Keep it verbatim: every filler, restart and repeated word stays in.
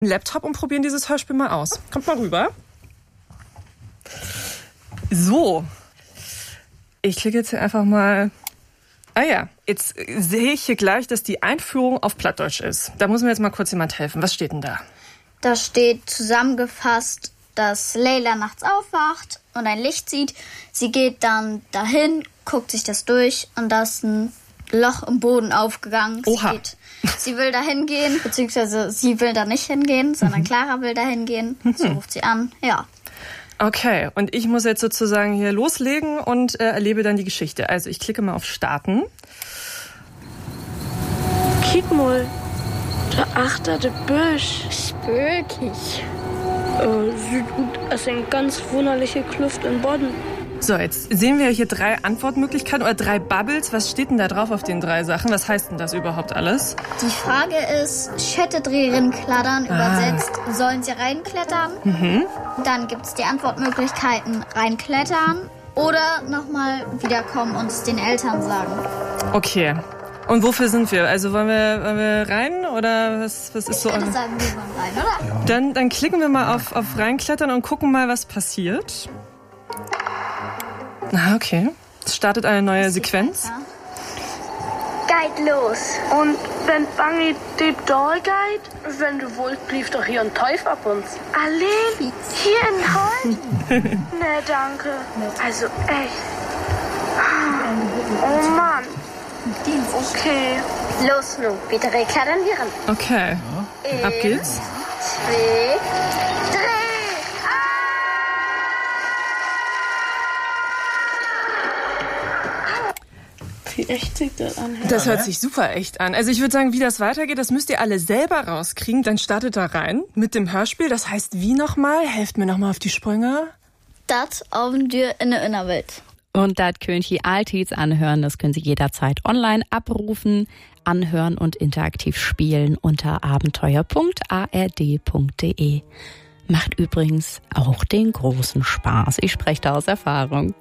Laptop und probieren dieses Hörspiel mal aus. Kommt mal rüber. So. Ich klicke jetzt hier einfach mal. Ah ja, jetzt sehe ich hier gleich, dass die Einführung auf Plattdeutsch ist. Da muss mir jetzt mal kurz jemand helfen. Was steht denn da? Da steht zusammengefasst, dass Leila nachts aufwacht und ein Licht sieht. Sie geht dann dahin, guckt sich das durch und da ist ein Loch im Boden aufgegangen. Oha. Sie, geht, sie will da hingehen, beziehungsweise sie will da nicht hingehen, sondern Clara will da hingehen. Mhm. So ruft sie an, ja. Okay, und ich muss jetzt sozusagen hier loslegen und äh, erlebe dann die Geschichte. Also ich klicke mal auf Starten. Kick mal, da achter der Büsch. Spökig. Äh, sieht gut aus, eine ganz wunderliche Kluft im Boden. So, jetzt sehen wir hier drei Antwortmöglichkeiten oder drei Bubbles. Was steht denn da drauf auf den drei Sachen? Was heißt denn das überhaupt alles? Die Frage ist, Schette drehen, klattern, ah. übersetzt, sollen sie reinklettern? Mhm. Dann gibt es die Antwortmöglichkeiten, reinklettern oder nochmal wiederkommen und es den Eltern sagen. Okay. Und wofür sind wir? Also wollen wir, wollen wir rein oder was, was ist ich so? Ich würde sagen, wir wollen rein, oder? Ja. Dann, dann klicken wir mal auf, auf reinklettern und gucken mal, was passiert. Ah, okay. Es startet eine neue Sequenz. Geht los. Und wenn Bangi die Doll geht, wenn du wollt, blieb doch hier ein Teufel ab uns. Allein? Hier in Holz? Ne, danke. Also echt. Oh Mann. Okay. Los nun, bitte klettern wir ran. Okay. Ja. Ab geht's. Zwei, drei. Wie echt sich das an? Das hört sich super echt an. Also ich würde sagen, wie das weitergeht, das müsst ihr alle selber rauskriegen. Dann startet da rein mit dem Hörspiel. Das heißt wie nochmal? Helft mir nochmal auf die Sprünge. Das Abenteuer in der Innerwelt. Und das könnt ihr alltäglich anhören. Das können Sie jederzeit online abrufen, anhören und interaktiv spielen unter abenteuer punkt a r d punkt d e. Macht übrigens auch den großen Spaß. Ich spreche da aus Erfahrung.